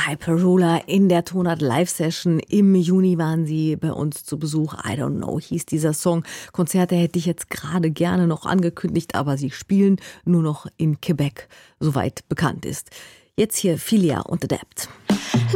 Bipolar in der Tonart Live-Session. Im Juni waren sie bei uns zu Besuch. I don't know hieß dieser Song. Konzerte hätte ich jetzt gerade gerne noch angekündigt, aber sie spielen nur noch in Quebec, soweit bekannt ist. Jetzt hier Filia und Adept.